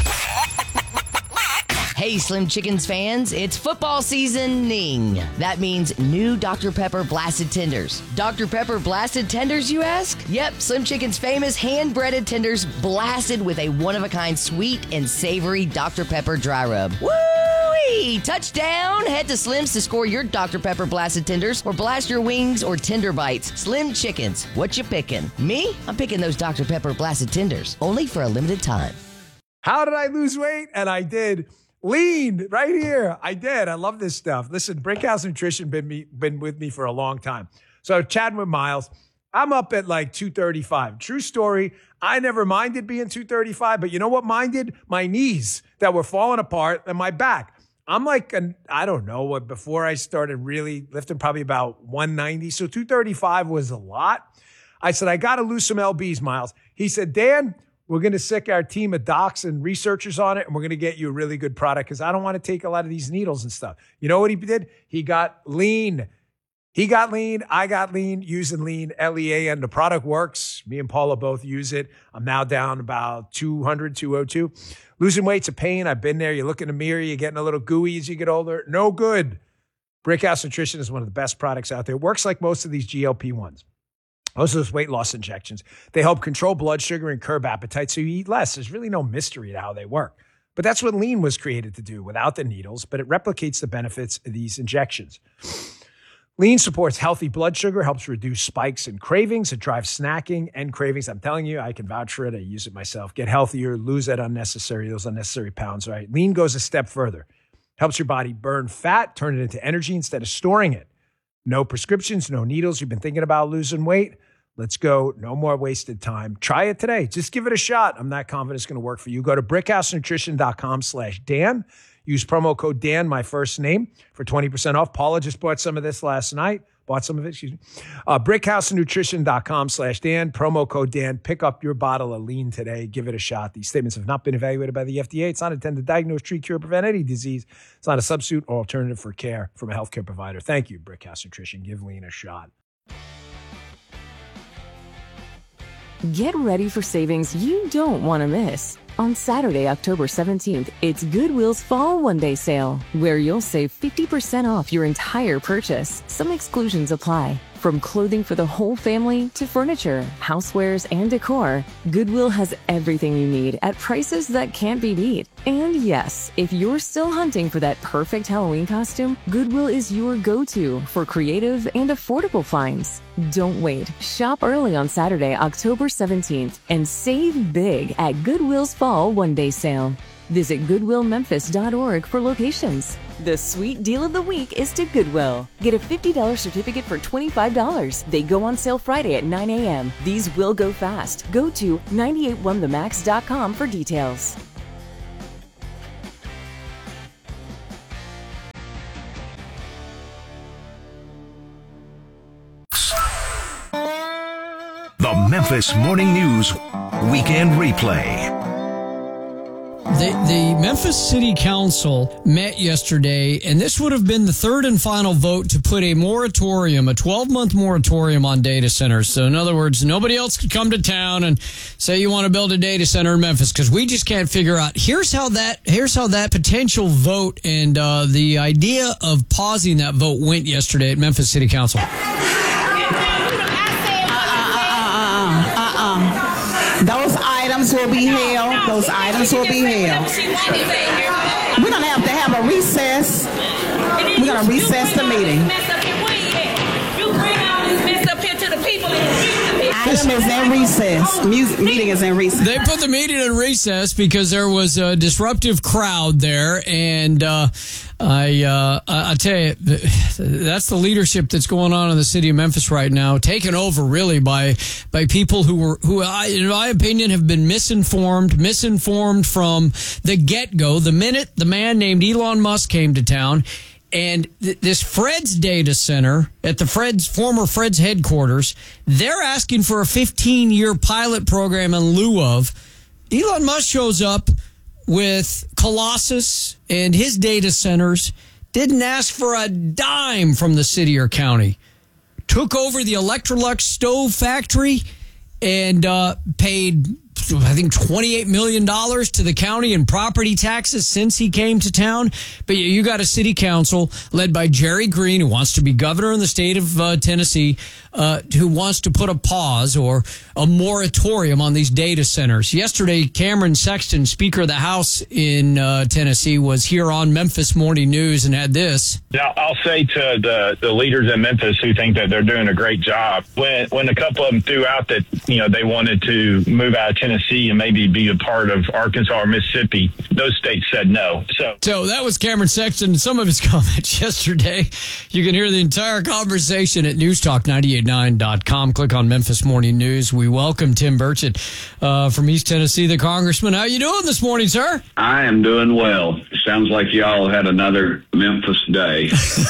Hey, Slim Chickens fans, it's football seasoning. That means new Doctor Pepper Blasted Tenders. Doctor Pepper Blasted Tenders, you ask? Yep, Slim Chicken's famous hand-breaded tenders blasted with a one-of-a-kind sweet and savory Doctor Pepper dry rub. Woo-wee! Touchdown! Head to Slim's to score your Doctor Pepper Blasted Tenders or blast your wings or tender bites. Slim Chickens, what you picking? Me? I'm picking those Doctor Pepper Blasted Tenders, only for a limited time. How did I lose weight? And I did. Lean right here. I did. I love this stuff. Listen, Brickhouse Nutrition been me been with me for a long time. So chatting with Miles, I'm up at like two thirty-five. True story. I never minded being two thirty-five, but you know what minded? My knees that were falling apart and my back. I'm like, an, I don't know what, before I started really lifting, probably about one ninety. So two thirty-five was a lot. I said, I got to lose some L Bs, Miles. He said, Dan, we're going to sick our team of docs and researchers on it, and we're going to get you a really good product because I don't want to take a lot of these needles and stuff. You know what he did? He got lean. He got lean. I got lean using lean, L E A, and the product works. Me and Paula both use it. I'm now down about two hundred, two oh two. Losing weight's a pain. I've been there. You look in the mirror, you're getting a little gooey as you get older. No good. Brickhouse Nutrition is one of the best products out there. It works like most of these G L P ones. Most of those weight loss injections, they help control blood sugar and curb appetite so you eat less. There's really no mystery to how they work. But that's what lean was created to do without the needles, but it replicates the benefits of these injections. Lean supports healthy blood sugar, helps reduce spikes and cravings. It drives snacking and cravings. I'm telling you, I can vouch for it. I use it myself. Get healthier, lose that unnecessary, those unnecessary pounds, right? Lean goes a step further. Helps your body burn fat, turn it into energy instead of storing it. No prescriptions, no needles. You've been thinking about losing weight? Let's go. No more wasted time. Try it today. Just give it a shot. I'm not confident it's going to work for you. Go to brickhousenutrition.com slash Dan. Use promo code Dan, my first name, for twenty percent off. Paula just bought some of this last night. Bought some of it, excuse me. Uh, brickhousenutrition.com slash Dan. Promo code Dan. Pick up your bottle of lean today. Give it a shot. These statements have not been evaluated by the F D A. It's not intended to diagnose, treat, cure, prevent any disease. It's not a substitute or alternative for care from a healthcare provider. Thank you, Brickhouse Nutrition. Give lean a shot. Get ready for savings you don't want to miss. On Saturday, October seventeenth, it's Goodwill's Fall One-Day Sale, where you'll save fifty percent off your entire purchase. Some exclusions apply. From clothing for the whole family to furniture, housewares, and decor, Goodwill has everything you need at prices that can't be beat. And yes, if you're still hunting for that perfect Halloween costume, Goodwill is your go-to for creative and affordable finds. Don't wait. Shop early on Saturday, October seventeenth, and save big at Goodwill's Fall One-Day Sale. Visit goodwill memphis dot org for locations. The sweet deal of the week is to Goodwill. Get a fifty dollars certificate for twenty-five dollars. They go on sale Friday at nine a.m. These will go fast. Go to nine eight one the max dot com for details. The Memphis Morning News Weekend Replay. The, the Memphis City Council met yesterday, and this would have been the third and final vote to put a moratorium, a twelve-month moratorium on data centers. So, in other words, nobody else could come to town and say you want to build a data center in Memphis because we just can't figure out. Here's how that here's how that potential vote and uh, the idea of pausing that vote went yesterday at Memphis City Council. Those items will be held. Those items will be held. We're going to have to have a recess. We're going to recess the meeting. Item is in recess. Music, meeting is in recess. They put the meeting in recess because there was a disruptive crowd there, and uh, I uh, I tell you, that's the leadership that's going on in the city of Memphis right now, taken over really by by people who were who, I, in my opinion, have been misinformed, misinformed from the get go. The minute the man named Elon Musk came to town. And th- this Fred's data center at the Fred's former Fred's headquarters, they're asking for a fifteen-year pilot program in lieu of. Elon Musk shows up with Colossus and his data centers, didn't ask for a dime from the city or county, took over the Electrolux stove factory and uh, paid, I think, twenty-eight million dollars to the county in property taxes since he came to town. But you got a city council led by Jerry Green, who wants to be governor in the state of uh, Tennessee, uh, who wants to put a pause or a moratorium on these data centers. Yesterday, Cameron Sexton, Speaker of the House in uh, Tennessee, was here on Memphis Morning News and had this. Now, I'll say to the, the leaders in Memphis who think that they're doing a great job, when when a couple of them threw out that, you know, they wanted to move out of Tennessee and maybe be a part of Arkansas or Mississippi, those states said no. So, so that was Cameron Sexton. Some of his comments yesterday. You can hear the entire conversation at news talk nine eight nine dot com. Click on Memphis Morning News. We welcome Tim Burchett uh, from East Tennessee, the congressman. How you doing this morning, sir? I am doing well. Sounds like y'all had another Memphis day.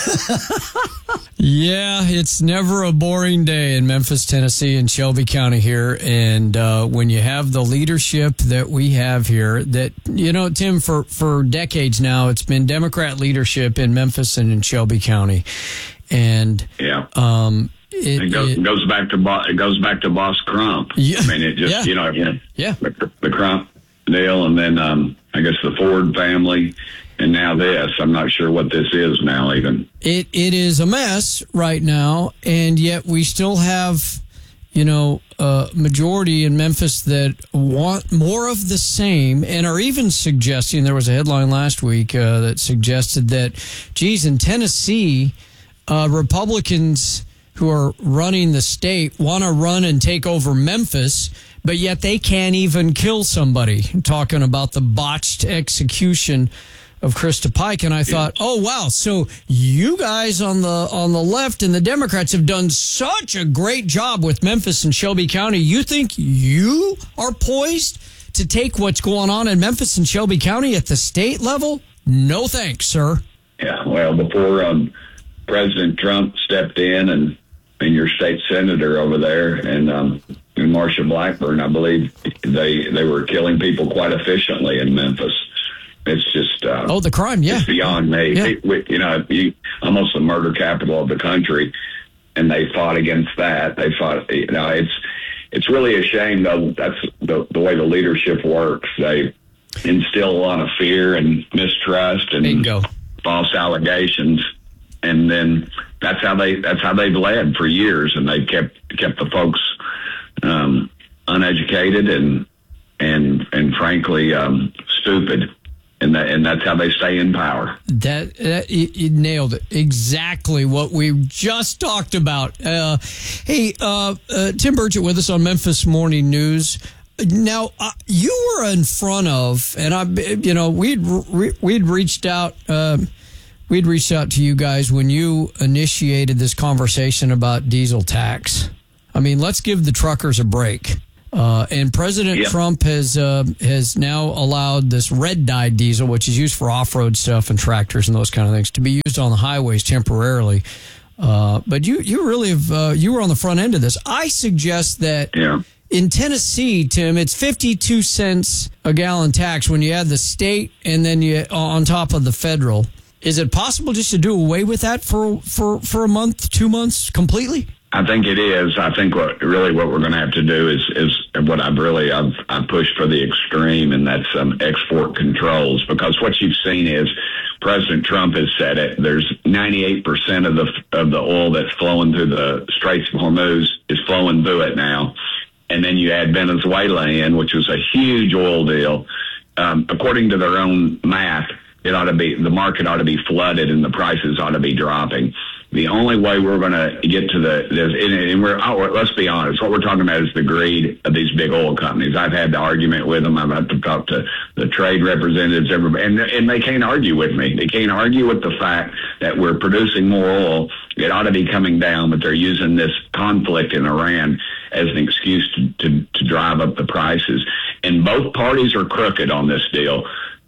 Yeah, it's never a boring day in Memphis, Tennessee, and Shelby County here. And uh, when you have the leadership that we have here, that, you know, Tim, for, for decades now, it's been Democrat leadership in Memphis and in Shelby County. And yeah, um, it, it, goes, it goes back to Bo- it goes back to Boss Crump. Yeah, I mean, it just yeah, you know, yeah, the, the Crump deal, and then um, I guess the Ford family. And now this, I'm not sure what this is now even. It It is a mess right now, and yet we still have, you know, a majority in Memphis that want more of the same and are even suggesting, there was a headline last week uh, that suggested that, geez, in Tennessee, uh, Republicans who are running the state want to run and take over Memphis, but yet they can't even kill somebody. I'm talking about the botched execution of Krista Pike, and I thought, oh wow, so you guys on the on the left and the Democrats have done such a great job with Memphis and Shelby County. You think you are poised to take what's going on in Memphis and Shelby County at the state level? No thanks, sir. Yeah, well, before um, President Trump stepped in and and your state senator over there and um, and Marsha Blackburn, I believe they they were killing people quite efficiently in Memphis. It's just uh, oh, the crime, yeah, it's beyond me. Yeah. It, we, you know, you, almost the murder capital of the country, and they fought against that. They fought, you know, it's it's really a shame, though. That's the, the way the leadership works. They instill a lot of fear and mistrust and Bingo. false allegations, and then that's how they that's how they've led for years, and they've kept kept the folks um, uneducated and and and frankly um, stupid. And that, and that's how they stay in power. That, that you, you nailed it. Exactly what we just talked about. Uh, hey, uh, uh, Tim Burchett with us on Memphis Morning News. Now, uh, you were in front of, and I, you know, we'd re- we'd reached out, um, we'd reached out to you guys when you initiated this conversation about diesel tax. I mean, let's give the truckers a break. Uh, and President yep. Trump has uh, has now allowed this red dye diesel, which is used for off-road stuff and tractors and those kind of things, to be used on the highways temporarily. Uh, but you you really have uh, you were on the front end of this. I suggest that yeah. in Tennessee, Tim, it's fifty-two cents a gallon tax when you add the state and then you on top of the federal. Is it possible just to do away with that for for for a month, two months completely? I think it is. I think what really what we're going to have to do is is what I've really I've I've pushed for the extreme, and that's um, export controls. Because what you've seen is President Trump has said it. There's ninety-eight percent of the of the oil that's flowing through the Straits of Hormuz is flowing through it now, and then you add Venezuela in, which was a huge oil deal. Um, according to their own math, it ought to be the market ought to be flooded and the prices ought to be dropping. The only way we're going to get to the, and we're, oh, let's be honest, what we're talking about is the greed of these big oil companies. I've had the argument with them. I've had to talk to the trade representatives, everybody, and, and they can't argue with me. They can't argue with the fact that we're producing more oil. It ought to be coming down, but they're using this conflict in Iran as an excuse to, to, to drive up the prices. And both parties are crooked on this deal.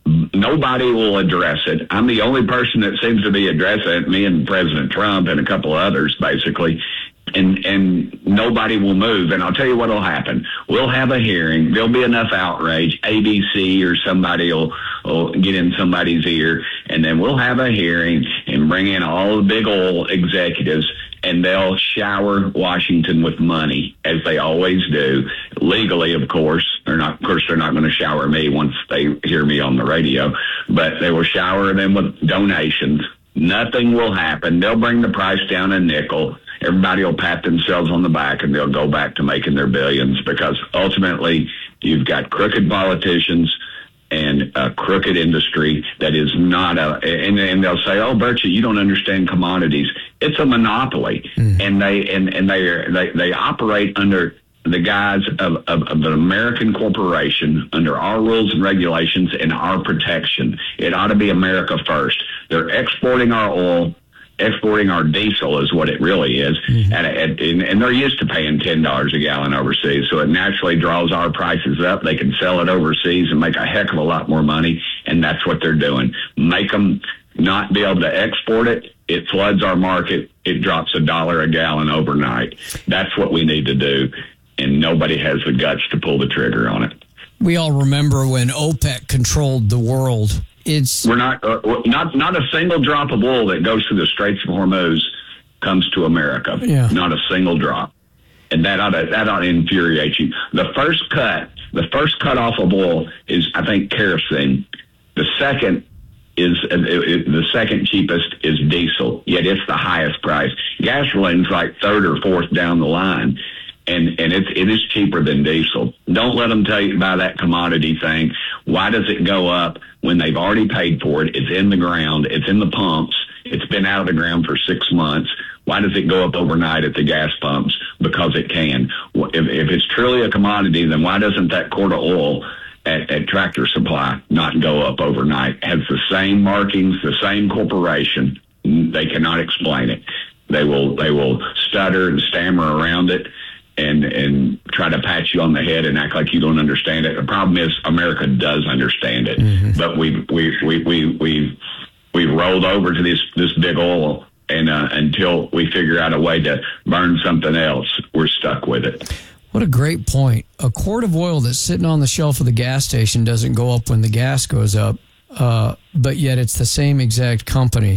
Nobody will address it. I'm the only person that seems to be addressing it, me and President Trump and a couple others, basically. And and nobody will move. And I'll tell you what will happen. We'll have a hearing. There'll be enough outrage. A B C or somebody will, will get in somebody's ear. And then we'll have a hearing and bring in all the big oil executives, and they'll shower Washington with money, as they always do, legally, of course. They're not, of course, they're not going to shower me once they hear me on the radio, but they will shower them with donations. Nothing will happen. They'll bring the price down a nickel. Everybody will pat themselves on the back, and they'll go back to making their billions, because ultimately you've got crooked politicians and a crooked industry that is not a, and, and they'll say, "Oh, Burchett, you don't understand commodities." It's a monopoly, mm. and they and and they are, they they operate under the guise of, of, of an American corporation, under our rules and regulations and our protection. It ought to be America first. They're exporting our oil, exporting our diesel is what it really is, mm-hmm. at, at, and, and they're used to paying ten dollars a gallon overseas, so it naturally draws our prices up. They can sell it overseas and make a heck of a lot more money, and that's what they're doing. Make them not be able to export it. It floods our market. It drops a dollar a gallon overnight. That's what we need to do, and nobody has the guts to pull the trigger on it. We all remember when OPEC controlled the world. It's we're not uh, not not a single drop of oil that goes through the Straits of Hormuz comes to America. Yeah. Not a single drop, and that ought to, that ought to infuriate you. The first cut, the first cut off of oil is, I think, kerosene. The second is uh, it, the second cheapest is diesel. Yet it's the highest price. Gasoline's like third or fourth down the line. And and it's it is cheaper than diesel. Don't let them tell you about that commodity thing. Why does it go up when they've already paid for it? It's in the ground. It's in the pumps. It's been out of the ground for six months. Why does it go up overnight at the gas pumps? Because it can. If, if it's truly a commodity, then why doesn't that quart of oil at, at Tractor Supply not go up overnight? It has the same markings, the same corporation. They cannot explain it. They will they will stutter and stammer around it, and and try to pat you on the head and act like you don't understand it. The problem is America does understand it, mm-hmm. but we we we we we've we've rolled over to this this big oil, and uh, until we figure out a way to burn something else, we're stuck with it. What a great point. A quart of oil that's sitting on the shelf of the gas station doesn't go up when the gas goes up, uh, but yet it's the same exact company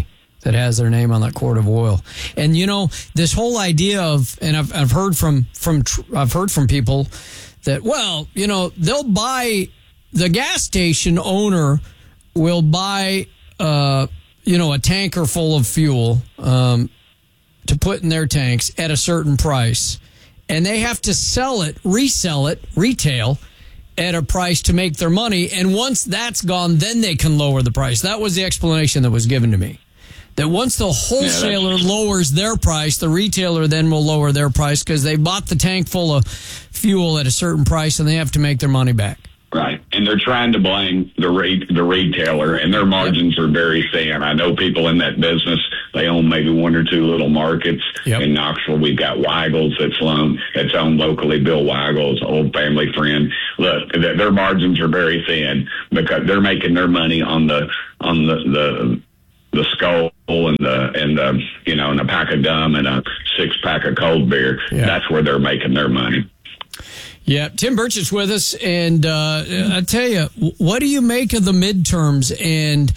that has their name on that quart of oil. And you know, this whole idea of, and I've I've heard from from I've heard from people that, well, you know, they'll buy, the gas station owner will buy, uh, you know, a tanker full of fuel um, to put in their tanks at a certain price, and they have to sell it, resell it, retail at a price to make their money. And once that's gone, then they can lower the price. That was the explanation that was given to me. That once the wholesaler yeah, lowers their price, the retailer then will lower their price because they bought the tank full of fuel at a certain price and they have to make their money back. Right. And they're trying to blame the re- the retailer, and their margins are very thin. I know people in that business, they own maybe one or two little markets. Yep. In Knoxville, we've got Weigel's that's owned, that's owned locally. Bill Weigel's, old family friend. Look, their margins are very thin because they're making their money on the on the the, the skull and the and the you know and a pack of gum and a six pack of cold beer. Yeah. That's where they're making their money. Yeah, Tim Burch is with us, and uh, I tell you, what do you make of the midterms and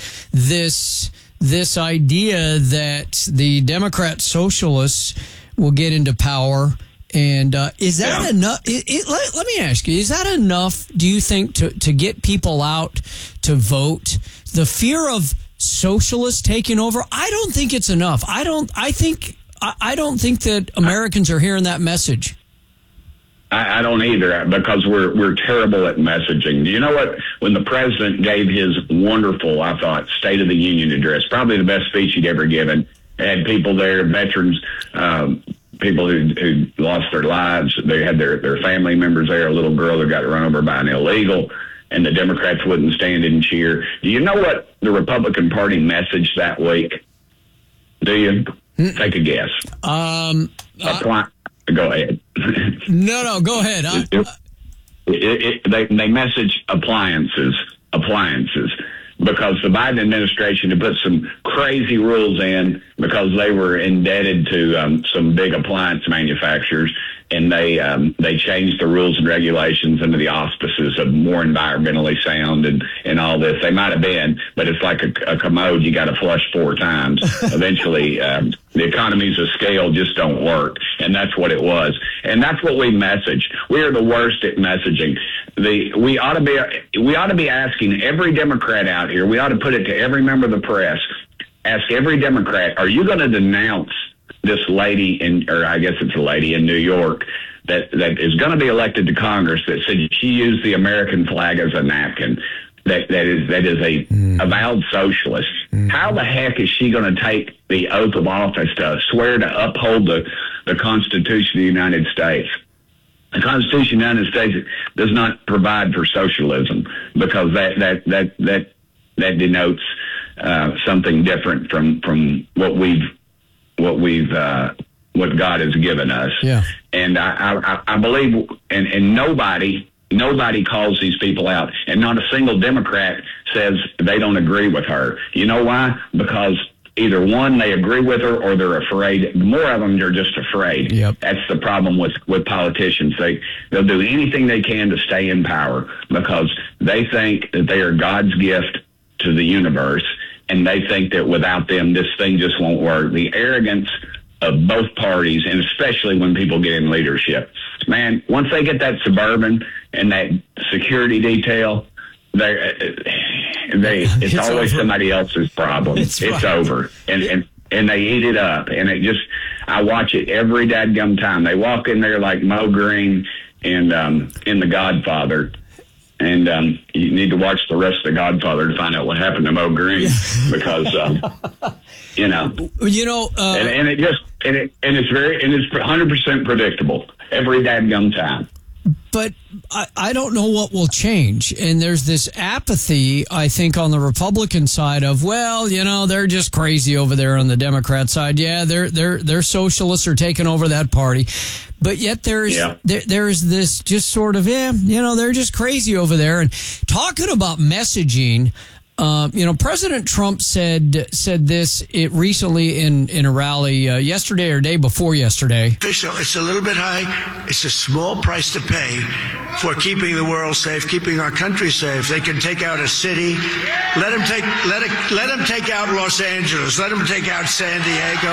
this this idea that the Democrat socialists will get into power? And uh, is that yeah. enough? It, it, let, let me ask you: is that enough? Do you think to to get people out to vote? The fear of socialists taking over, I don't think it's enough. I don't. I think. I, I don't think that Americans are hearing that message. I, I don't either, because we're we're terrible at messaging. Do you know what? When the president gave his wonderful, I thought, State of the Union address, probably the best speech he'd ever given, had people there, veterans, um, people who, who lost their lives. They had their, their family members there, a little girl that got run over by an illegal, and the Democrats wouldn't stand and cheer. Do you know what the Republican Party messaged that week? Do you? Mm. Take a guess. Um, Apply- Go ahead. No, no, go ahead. it, it, it, they they message appliances, appliances, because the Biden administration had put some crazy rules in because they were indebted to um, some big appliance manufacturers, and they um, they changed the rules and regulations under the auspices of more environmentally sound and, and all this. They might have been, but it's like a, a commode you got to flush four times. Eventually, um, the economies of scale just don't work, and that's what it was. And that's what we message. We are the worst at messaging. The we ought to be we ought to be asking every Democrat out here. We ought to put it to every member of the press. Ask every Democrat: are you going to denounce this lady in, or I guess it's a lady in New York that, that is going to be elected to Congress that said she used the American flag as a napkin? That that is that is a mm. avowed socialist. Mm. How the heck is she going to take the oath of office to swear to uphold the, the Constitution of the United States? The Constitution of the United States does not provide for socialism, because that that that that that denotes uh, something different from from what we've what we've uh, what God has given us. Yeah. And I I, I believe, and and nobody. Nobody calls these people out, and not a single Democrat says they don't agree with her. You know why? Because either one, they agree with her, or they're afraid. More of them, they're just afraid. Yep. That's the problem with, with politicians. They, they'll do anything they can to stay in power because they think that they are God's gift to the universe, and they think that without them, this thing just won't work. The arrogance of both parties, and especially when people get in leadership. Man, once they get that Suburban and that security detail, they they it's, it's always over. Somebody else's problem. It's, it's right. over, and and and they eat it up, and it just I watch it every dadgum time. They walk in there like Mo Green and um, in The Godfather. And um, you need to watch the rest of The Godfather to find out what happened to Mo Green, because um, you know, you know, uh, and, and it just and it and it's very and it's one hundred percent predictable every dadgum time. But I, I don't know what will change. And there's this apathy, I think, on the Republican side of, well, you know, they're just crazy over there on the Democrat side. Yeah, they're they're they're socialists are taking over that party. But yet there's yeah. there, there's this just sort of, yeah, you know, they're just crazy over there. And talking about messaging, Uh, you know, President Trump said said this it recently in, in a rally uh, yesterday or day before yesterday. Official, it's a little bit high. It's a small price to pay for keeping the world safe, keeping our country safe. They can take out a city. Let them take let it let them take out Los Angeles. Let them take out San Diego.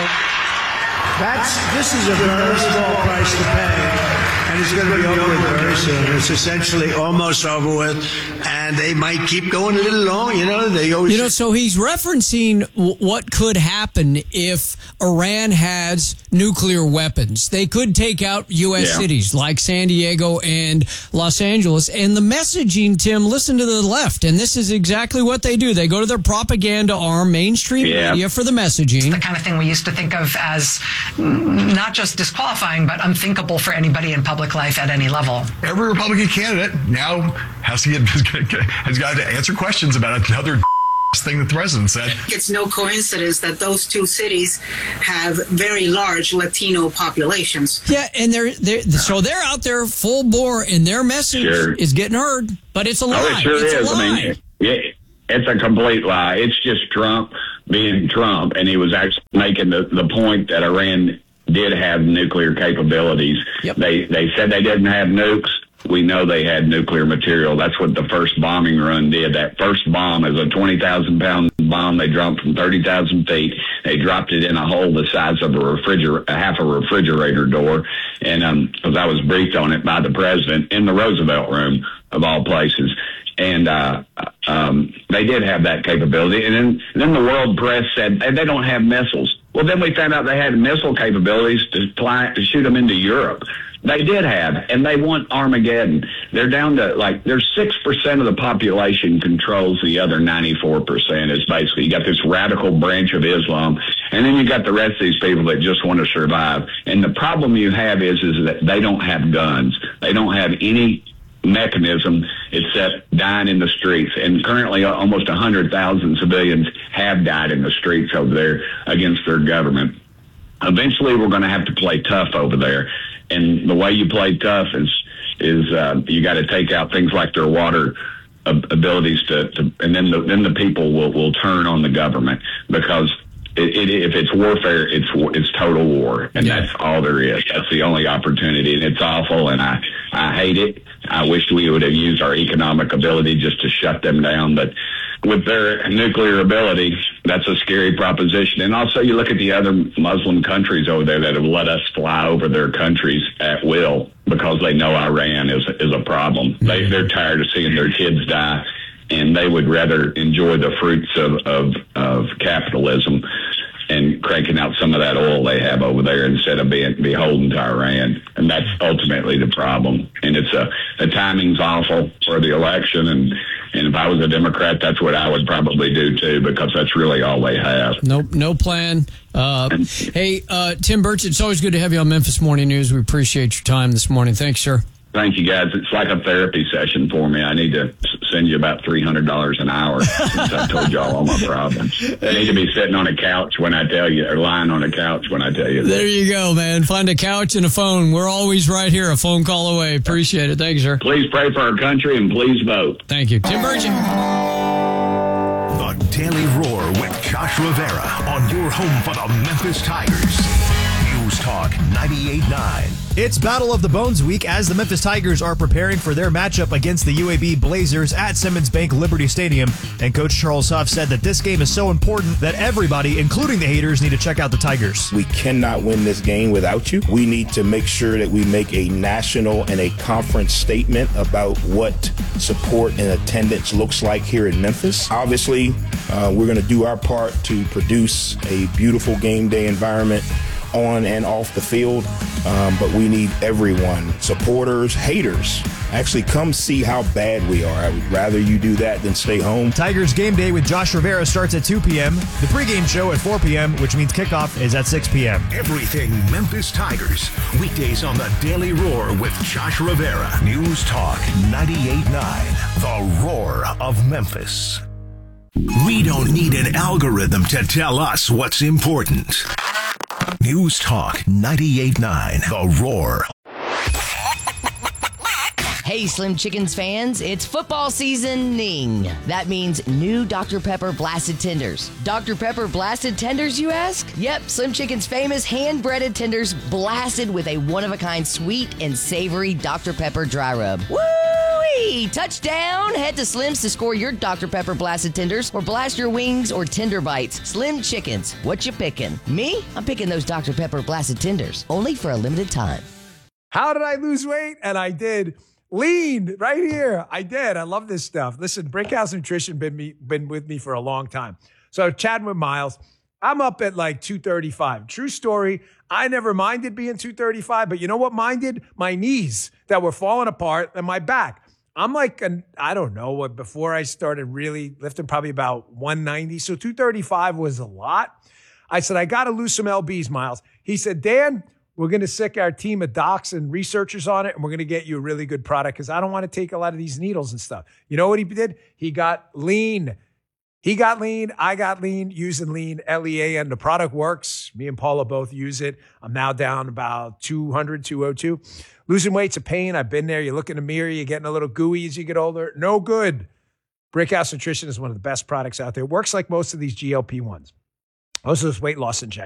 That's this is a very small price to pay, and it's going to be over with very soon. It's essentially almost over with, and they might keep going a little long. You know, they always. You know, so he's referencing w- what could happen if Iran has nuclear weapons. They could take out U S Yeah. cities like San Diego and Los Angeles. And the messaging, Tim, listen to the left, and this is exactly what they do. They go to their propaganda arm, mainstream Yeah. media, for the messaging. The kind of thing we used to think of as mm, not just disqualifying, but unthinkable for anybody in public life at any level. Every Republican candidate now has to get has got to answer questions about another thing that the president said. It's no coincidence that those two cities have very large Latino populations. Yeah, and they're, they're so they're out there full bore, and their message Sure. is getting heard, but it's a lie. Oh, it sure it's is. a lie. I mean, yeah, it's a complete lie. It's just Trump being Trump, and he was actually making the, the point that Iran did have nuclear capabilities. They they said they didn't have nukes. We know they had nuclear material. That's what the first bombing run did. That first bomb is a twenty thousand pound bomb they dropped from thirty thousand feet. They dropped it in a hole the size of a refrigerator, a half a refrigerator door. And um, because I was briefed on it by the president in the Roosevelt room of all places. And uh, um, they did have that capability. And then, then the world press said they don't have missiles. Well, then we found out they had missile capabilities to fly, to shoot them into Europe. They did have, and they want Armageddon. They're down to like, there's six percent of the population controls the other ninety-four percent. Is basically, you got this radical branch of Islam, and then you got the rest of these people that just want to survive. And the problem you have is, is that they don't have guns. They don't have any mechanism except dying in the streets. And currently almost one hundred thousand civilians have died in the streets over there against their government. Eventually, we're going to have to play tough over there. And the way you play tough is is uh, you got to take out things like their water ab- abilities to, to, and then the, then the people will, will turn on the government, because it, it, if it's warfare, it's it's total war, and yeah. that's all there is. That's the only opportunity, and it's awful, and I I hate it. I wish we would have used our economic ability just to shut them down, but with their nuclear ability, that's a scary proposition. And also, you look at the other Muslim countries over there that have let us fly over their countries at will because they know Iran is is a problem. Mm-hmm. They they're tired of seeing their kids die, and they would rather enjoy the fruits of of, of capitalism and cranking out some of that oil they have over there instead of being beholden to Iran. And that's ultimately the problem. And it's a, the timing's awful for the election. And, and if I was a Democrat, that's what I would probably do too, because that's really all they have. Nope, no plan. Uh, hey, uh, Tim Burch, it's always good to have you on Memphis Morning News. We appreciate your time this morning. Thanks, sir. Thank you, guys. It's like a therapy session for me. I need to send you about three hundred dollars an hour since I told you all my problems. I need to be sitting on a couch when I tell you, or lying on a couch when I tell you that. There you go, man. Find a couch and a phone. We're always right here, a phone call away. Appreciate it. Thank you, sir. Please pray for our country and please vote. Thank you. Tim Burch. The Daily Roar with Josh Rivera on your home for the Memphis Tigers. News Talk ninety-eight point nine. It's Battle of the Bones week as the Memphis Tigers are preparing for their matchup against the U A B Blazers at Simmons Bank Liberty Stadium. And Coach Charles Huff said that this game is so important that everybody, including the haters, need to check out the Tigers. We cannot win this game without you. We need to make sure that we make a national and a conference statement about what support and attendance looks like here in Memphis. Obviously, uh, we're going to do our part to produce a beautiful game day environment on and off the field, um, but we need everyone, supporters, haters, actually come see how bad we are. I would rather you do that than stay home. Tigers game day with Josh Rivera starts at two p.m. The pregame show at four p.m., which means kickoff is at six p.m. Everything Memphis Tigers. Weekdays on the Daily Roar with Josh Rivera. News Talk ninety-eight point nine. The Roar of Memphis. We don't need an algorithm to tell us what's important. News Talk ninety-eight point nine. The Roar. Hey, Slim Chickens fans, it's football seasoning. That means new Doctor Pepper Blasted Tenders. Doctor Pepper Blasted Tenders, you ask? Yep, Slim Chickens' famous hand-breaded tenders blasted with a one-of-a-kind sweet and savory Doctor Pepper dry rub. Woo-wee! Touchdown! Head to Slim's to score your Doctor Pepper Blasted Tenders or blast your wings or tender bites. Slim Chickens, what you picking? Me? I'm picking those Doctor Pepper Blasted Tenders, only for a limited time. How did I lose weight? And I did. Lean right here. I did. I love this stuff. Listen, Brickhouse Nutrition been me been with me for a long time. So chatting with Miles, I'm up at like two thirty-five. True story. I never minded being two thirty-five, but you know what minded? My knees that were falling apart and my back. I'm like, an, I don't know what, before I started really lifting, probably about one ninety. So two thirty-five was a lot. I said, I got to lose some L Bs, Miles. He said, Dan, we're going to sick our team of docs and researchers on it, and we're going to get you a really good product because I don't want to take a lot of these needles and stuff. You know what he did? He got lean. He got lean. I got lean using lean, L E A, and the product works. Me and Paula both use it. I'm now down about two hundred, two oh two. Losing weight's a pain. I've been there. You look in the mirror, you're getting a little gooey as you get older. No good. Brickhouse Nutrition is one of the best products out there. It works like most of these G L P ones. Most of those weight loss injections.